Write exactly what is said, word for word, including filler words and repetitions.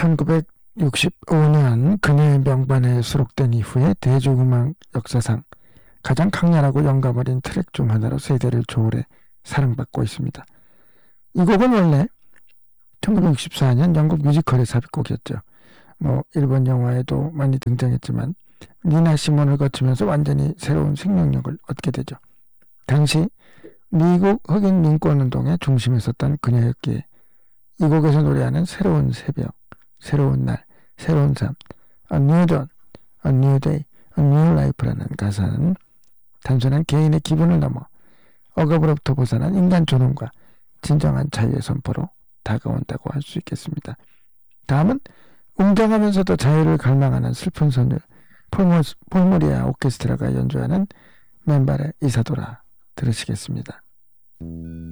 천구백육십오 년 그녀의 명반에 수록된 이후에 대중음악 역사상 가장 강렬하고 영감 어린 트랙 중 하나로 세대를 초월해 사랑받고 있습니다. 이 곡은 원래 천구백육십사 년 영국 뮤지컬의 삽입곡이었죠. 뭐 일본 영화에도 많이 등장했지만 니나 시몬을 거치면서 완전히 새로운 생명력을 얻게 되죠. 당시 미국 흑인 민권운동의 중심에 섰던 그녀였기에 이 곡에서 노래하는 새로운 새벽, 새로운 날, 새로운 삶, A New Dawn, A New Day, A New Life라는 가사는 단순한 개인의 기분을 넘어 억압으로부터 벗어난 인간 존엄과 진정한 자유의 선포로 다가온다고 할 수 있겠습니다. 다음은 웅장하면서도 자유를 갈망하는 슬픈 선율 폴모리아 오케스트라가 연주하는 맨발의 이사도라 들으시겠습니다.